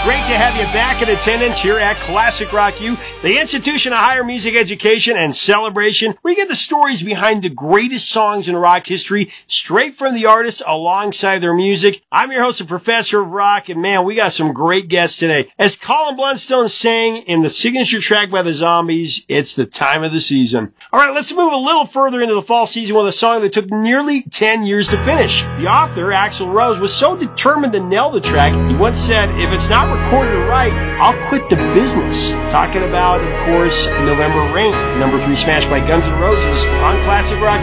Great to have you back in attendance here at Classic Rock U, the institution of higher music education and celebration, where you get the stories behind the greatest songs in rock history, straight from the artists alongside their music. I'm your host, the Professor of Rock, and man, we got some great guests today. As Colin Blunstone sang in the signature track by the Zombies, it's the time of the season. All right, let's move a little further into the fall season with a song that took nearly 10 years to finish. The author, Axl Rose, was so determined to nail the track, he once said, "If it's not recorded right, I'll quit the business." Talking about, of course, November Rain, number 3 smash by Guns N' Roses on Classic Rock.